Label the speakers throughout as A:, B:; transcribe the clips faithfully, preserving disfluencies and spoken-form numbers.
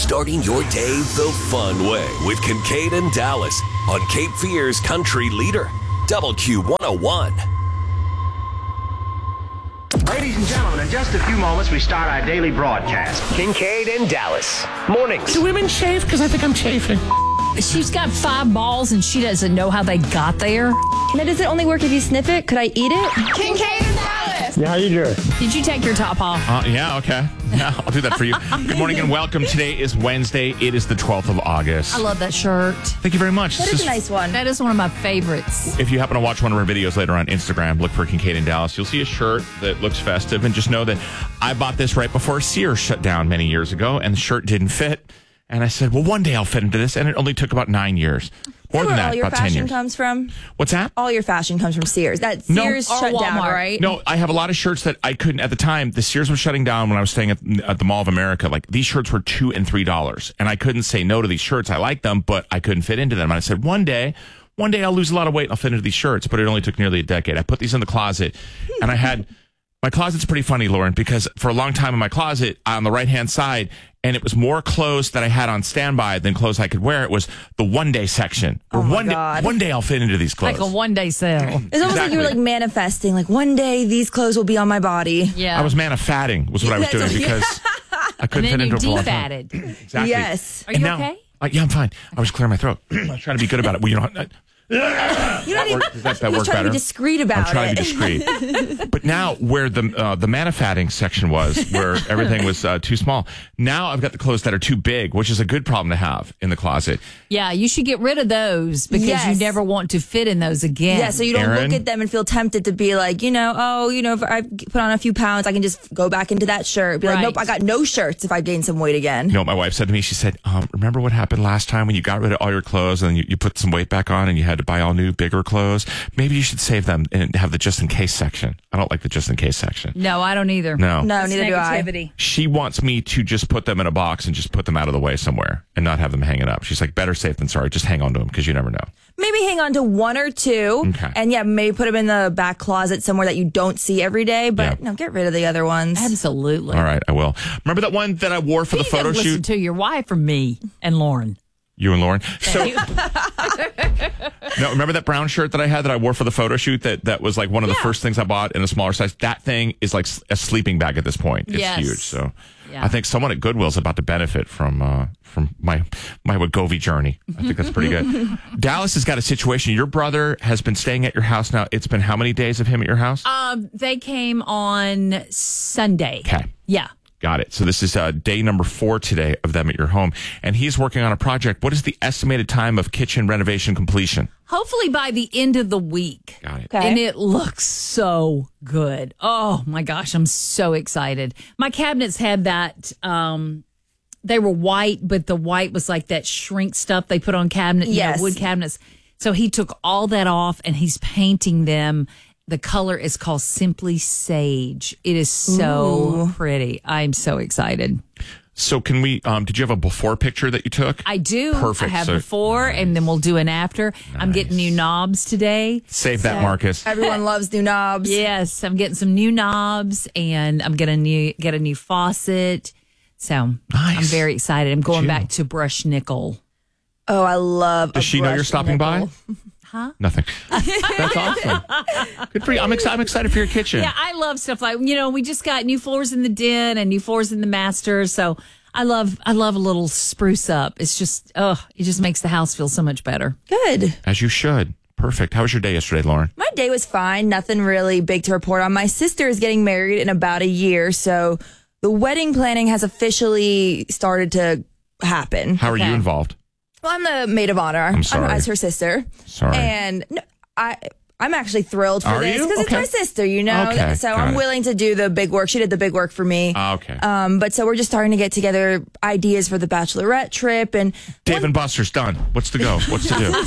A: Starting your day the fun way with Kincaid and Dallas on Cape Fear's Country Leader, W Q one oh one.
B: Ladies and gentlemen, in just a few moments, we start our daily broadcast. Kincaid and Dallas. Mornings.
C: Do women chafe? Because I think I'm chafing.
D: She's got five balls and she doesn't know how they got there.
E: Now, does it only work if you sniff it? Could I eat it?
D: Kincaid and Dallas.
C: Yeah, how you doing?
D: Did you take your top off?
F: Uh, yeah, okay. Yeah, I'll do that for you. Good morning and welcome. Today is Wednesday. It is the twelfth of August.
D: I love that shirt.
F: Thank you very much.
E: That
F: This
E: is a nice one.
D: That is one of my favorites.
F: If you happen to watch one of our videos later on Instagram, look for Kincaid and Dallas. You'll see a shirt that looks festive, and just know that I bought this right before Sears shut down many years ago, and the shirt didn't fit. And I said, well, one day I'll fit into this, and it only took about nine years. More
E: Is
F: than
E: that where
F: that,
E: all your
F: about ten
E: fashion
F: years.
E: comes from?
F: What's that?
E: All your fashion comes from Sears. That
F: No.
E: Sears
D: Or
E: shut down,
D: Walmart.
E: right?
F: No, I have a lot of shirts that I couldn't at the time. The Sears was shutting down when I was staying at, at the Mall of America. Like, these shirts were two and three dollars, and I couldn't say no to these shirts. I liked them, but I couldn't fit into them. And I said, one day, one day I'll lose a lot of weight and I'll fit into these shirts. But it only took nearly a decade. I put these in the closet, and I had my closet's pretty funny, Lauren, because for a long time in my closet on the right hand side, and it was more clothes that I had on standby than clothes I could wear. It was the one day section. Or
E: Oh my
F: one
E: God.
F: day, one day I'll fit into these clothes.
D: Like a one-day sale.
E: It's almost like you were
F: Exactly.
E: like manifesting. Like, one day these clothes will be on my body.
D: Yeah.
F: I was manifatting was what I was
E: That's
F: doing
E: what-
F: because I couldn't
D: and then
F: fit
D: you
F: into a for a long time.
D: defatted.
F: Exactly.
E: Yes.
D: Are
F: And
D: you
F: now-
D: okay?
F: Uh, yeah, I'm fine. I was clearing my throat. I was trying to be good about it. Well, you know, I,
E: You don't even,
F: work- does that, that
E: he's
F: work
E: trying
F: better?
E: to be discreet about
F: I'm trying
E: it.
F: to be discreet. But now, where the uh, the manifatting section was, where everything was uh, too small, now I've got the clothes that are too big, which is a good problem to have in the closet.
D: Yeah, you should get rid of those because
E: Yes.
D: you never want to fit in those again.
E: Yeah, so you don't
F: Aaron?
E: look at them and feel tempted to be like, you know, oh, you know, if I put on a few pounds, I can just go back into that shirt. Be like,
D: Right.
E: nope, I got no shirts if I gain some weight again.
F: You know what my wife said to me? She said, um, remember what happened last time when you got rid of all your clothes and then you, you put some weight back on and you had to buy all new, bigger clothes? Maybe you should save them and have the just-in-case section. I don't like the just-in-case section.
D: No, I don't either.
F: No.
E: No,
D: It's
E: neither do I.
D: negativity.
F: She wants me to just put them in a box and just put them out of the way somewhere and not have them hanging up. She's like, better safe than sorry. Just hang on to them because you never know.
E: Maybe hang on to one or two.
F: Okay.
E: And yeah, maybe put them in the back closet somewhere that you don't see every day. But
F: Yeah.
E: no, get rid of the other ones.
D: Absolutely.
F: All right, I will. Remember that one that I wore for the
D: You gotta
F: photo
D: listen
F: shoot?
D: to your wife or me and Lauren.
F: You and Lauren. So, no, remember that brown shirt that I had that I wore for the photo shoot that, that was like one of the
D: Yeah.
F: first things I bought in a smaller size? That thing is like a sleeping bag at this point. It's
D: Yes.
F: huge. So
D: Yeah.
F: I think someone at Goodwill's about to benefit from uh, from my my Wegovy journey. I think that's pretty good. Dallas has got a situation. Your brother has been staying at your house now. It's been how many days of him at your house?
D: Um, they came on Sunday.
F: Okay.
D: Yeah.
F: Got it. So this is uh, day number four today of them at your home. And he's working on a project. What is the estimated time of kitchen renovation completion?
D: Hopefully by the end of the week.
F: Got it.
E: Okay.
D: And it looks so good. Oh my gosh, I'm so excited. My cabinets had that, um, they were white, but the white was like that shrink stuff they put on cabinet, you know,
E: Yes.
D: wood cabinets. So he took all that off and he's painting them. The color is called Simply Sage. It is so
E: Ooh.
D: pretty. I'm so excited.
F: So can we, um, did you have a before picture that you took?
D: I do.
F: Perfect.
D: I have
F: So-
D: before, and then we'll do an after. I'm getting new knobs today.
F: Save that, Marcus.
E: Everyone loves new knobs.
D: Yes, I'm getting some new knobs, and I'm gonna new get a new faucet. So
F: Nice.
D: I'm very excited. I'm going
F: you.
D: back to brush nickel.
E: Oh, I love.
F: Does
E: a
F: she know you're
E: brushed
F: stopping
E: nickel.
F: by? Huh? Nothing. That's awesome. Good for you. I'm excited. I'm excited for your kitchen.
D: Yeah, I love stuff like you know. We just got new floors in the den and new floors in the master. So I love I love a little spruce up. It's just oh, it just makes the house feel so much better.
E: Good.
F: As you should. Perfect. How was your day yesterday, Lauren?
E: My day was fine. Nothing really big to report on. My sister is getting married in about a year, so the wedding planning has officially started to happen.
F: How are you
D: Okay.
F: involved?
E: Well, I'm the maid of honor. I'm
F: sorry.
E: as her sister.
F: Sorry.
E: And no, I, I'm actually thrilled for
F: Are
E: this
F: you?
E: because
F: Okay.
E: it's my sister, you know.
F: Okay,
E: So
F: got
E: I'm
F: it.
E: willing to do the big work. She did the big work for me.
F: Ah, okay.
E: Um, but so we're just starting to get together ideas for the bachelorette trip, and
F: Dave and Buster's done. What's to go? What's to do?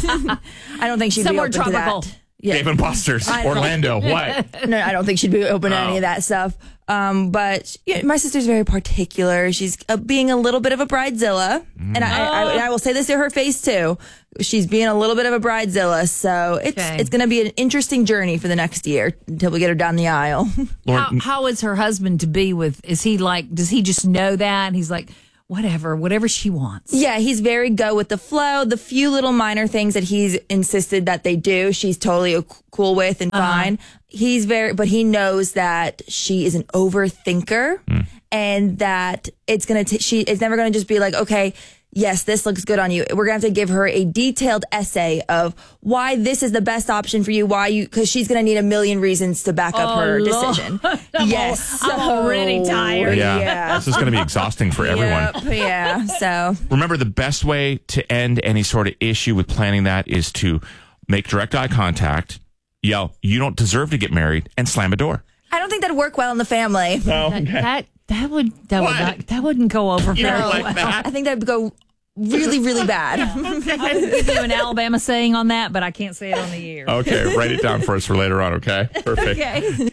E: I don't think she'd
D: Somewhere
E: be open
D: tropical.
E: to that. Yeah.
F: Dave and Buster's.
E: I know.
F: Orlando. What?
E: No, I don't think she'd be open to
F: Oh.
E: any of that stuff. Um, but yeah, my sister's very particular. She's uh, being a little bit of a bridezilla, and I, I, I, I will say this to her face too. She's being a little bit of a bridezilla, so it's
D: Okay.
E: it's going to be an interesting journey for the next year until we get her down the aisle.
F: Lauren,
D: How, how is her husband to be with? Is he like? Does he just know that? And he's like, whatever, whatever she wants.
E: Yeah, he's very go with the flow. The few little minor things that he's insisted that they do, she's totally cool with and uh-huh. fine. He's very, but he knows that she is an overthinker mm. and that it's going to, she is never going to just be like, okay, yes, this looks good on you. We're going to have to give her a detailed essay of why this is the best option for you, why you, because she's going to need a million reasons to back up
D: oh,
E: her
D: Lord.
E: decision.
D: I'm
E: yes.
D: All, I'm already tired.
F: Yeah.
E: yeah.
F: This is going to be exhausting for everyone.
E: Yep, yeah. So
F: remember, the best way to end any sort of issue with planning that is to make direct eye contact, yell, "You don't deserve to get married," and slam a door.
E: I don't think that'd work well in the family.
F: No, okay.
D: that, that that would that
F: What?
D: would not, that wouldn't go over
F: You
D: very
F: don't like
D: well.
F: that?
E: I think that'd go really, really bad.
D: I would give you an Alabama saying on that, but I can't say it on the air.
F: Okay, write it down for us for later on, okay? Perfect.
D: Okay.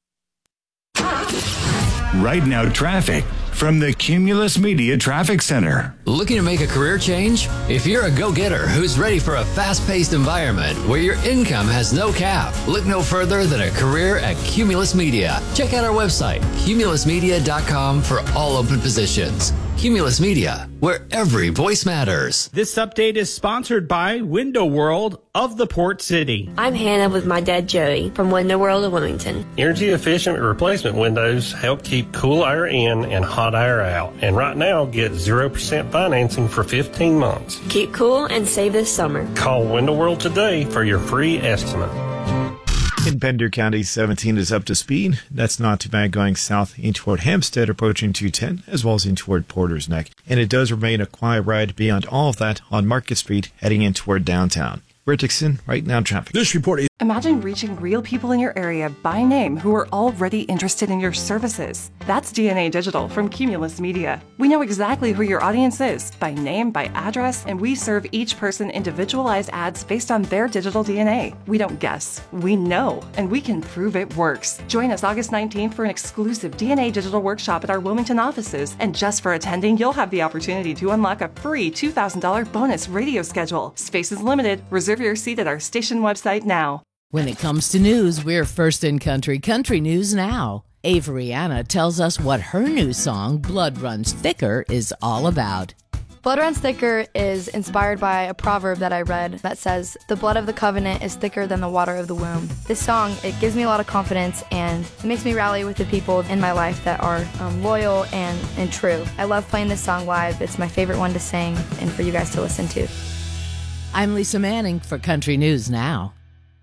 G: Right now, traffic from the Cumulus Media Traffic Center.
H: Looking to make a career change? If you're a go-getter who's ready for a fast-paced environment where your income has no cap, look no further than a career at Cumulus Media. Check out our website, cumulus media dot com, for all open positions. Cumulus Media, where every voice matters.
I: This update is sponsored by Window World of the Port City.
J: I'm Hannah with my dad Joey from Window World of Wilmington.
K: Energy efficient replacement windows help keep cool air in and hot air out. And right now, get zero percent financing for fifteen months.
J: Keep cool and save this summer.
K: Call Window World today for your free estimate.
L: In Pender County, seventeen is up to speed. That's not too bad going south in toward Hempstead, approaching two ten, as well as in toward Porter's Neck. And it does remain a quiet ride beyond all of that on Market Street, heading in toward downtown. Rick Dixon, Right Now Traffic.
M: This report is... Imagine reaching real people in your area by name who are already interested in your services. That's D N A Digital from Cumulus Media. We know exactly who your audience is, by name, by address, and we serve each person individualized ads based on their digital D N A. We don't guess, we know, and we can prove it works. Join us August nineteenth for an exclusive D N A Digital workshop at our Wilmington offices. And just for attending, you'll have the opportunity to unlock a free two thousand dollars bonus radio schedule. Space is limited. Reserve your seat at our station website now.
N: When it comes to news, we're first in country. Country News Now. Avery Anna tells us what her new song, Blood Runs Thicker, is all about.
O: Blood Runs Thicker is inspired by a proverb that I read that says, the blood of the covenant is thicker than the water of the womb. This song, it gives me a lot of confidence and it makes me rally with the people in my life that are um, loyal and, and true. I love playing this song live. It's my favorite one to sing and for you guys to listen to.
N: I'm Lisa Manning for Country News Now.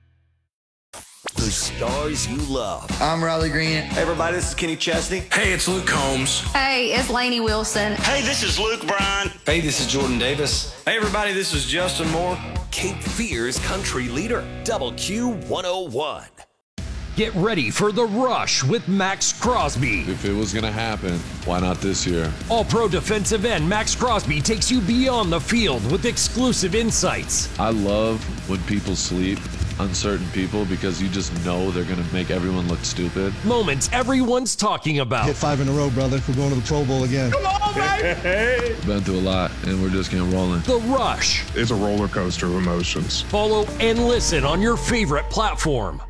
A: The stars you love.
P: I'm Riley Green. Hey, everybody, this is Kenny Chesney.
Q: Hey, it's Luke Combs.
R: Hey, it's Lainey Wilson.
Q: Hey, this is Luke Bryan.
P: Hey, this is Jordan Davis.
Q: Hey, everybody, this is Justin Moore.
A: Cape Fear's country leader, Double Q one oh one.
S: Get ready for The Rush with Max Crosby.
T: If it was going to happen, why not this year?
S: All-pro defensive end Max Crosby takes you beyond the field with exclusive insights.
T: I love when people sleep, uncertain people, because you just know they're going to make everyone look stupid.
S: Moments everyone's talking about.
U: Hit five in a row, brother. We're going to the Pro Bowl again.
S: Come on, baby!
T: Been through a lot, and we're just getting rolling.
S: The Rush.
V: It's a roller coaster of emotions.
S: Follow and listen on your favorite platform.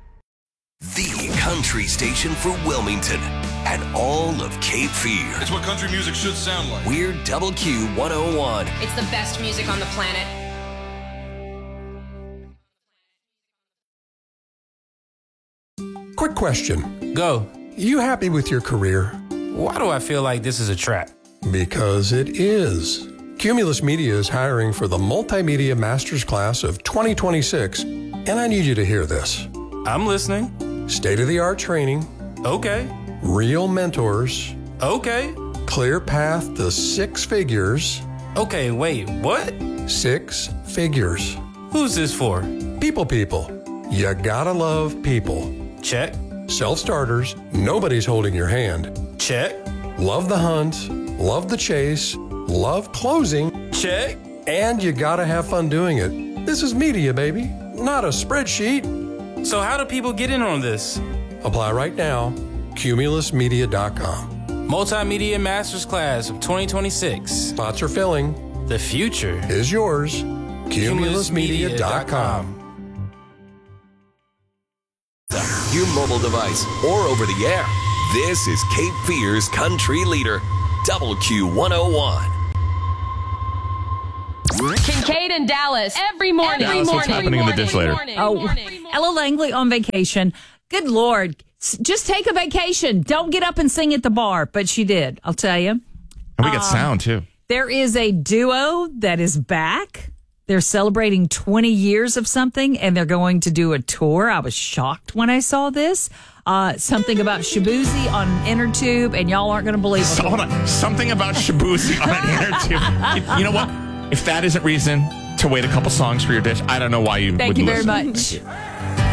A: The country station for Wilmington and all of Cape Fear.
W: It's what country music should sound like.
A: We're Double Q one oh one.
R: It's the best music on the planet.
X: Quick question.
Y: Go.
X: You happy with your career?
Y: Why do I feel like this is a trap?
X: Because it is. Cumulus Media is hiring for the Multimedia Masters Class of twenty twenty-six, and I need you to hear this.
Y: I'm listening.
X: State-of-the-art training.
Y: Okay.
X: Real mentors.
Y: Okay.
X: Clear path to six figures.
Y: Okay, wait, what?
X: Six figures.
Y: Who's this for?
X: People people. You gotta love people.
Y: Check.
X: Self-starters. Nobody's holding your hand.
Y: Check.
X: Love the hunt. Love the chase. Love closing.
Y: Check.
X: And you gotta have fun doing it. This is media, baby. Not a spreadsheet.
Y: So how do people get in on this?
X: Apply right now. cumulus media dot com.
Y: Multimedia Masters Class of twenty twenty-six.
X: Spots are filling.
Y: The future
X: is yours. cumulus media dot com.
A: Your mobile device or over the air. This is Cape Fear's country leader, Double Q one oh one.
B: Kincaid and Dallas every morning.
C: Dallas,
B: every
C: what's
B: morning,
C: happening in the
B: morning,
C: dish later?
B: morning,
C: Oh,
B: morning.
C: Ella Langley on vacation. Good Lord. S- Just take a vacation. Don't get up and sing at the bar. But she did, I'll tell you.
D: And we got
C: Um,
D: sound, too.
C: There is a duo that is back. They're celebrating twenty years of something, and they're going to do a tour. I was shocked when I saw this. Uh, something about Shabuzi on an inner tube, and y'all aren't going to believe it.
D: So, hold on. Something about Shabuzi on an inner tube. You, you know what? If that isn't reason to wait a couple songs for your dish, I don't know why you
C: Thank
D: would
C: you very
D: listen.
C: much.